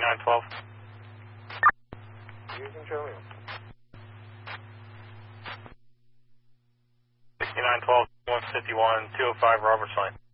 6912. Using Charlie. 6912, 151, 205 Roberts Line.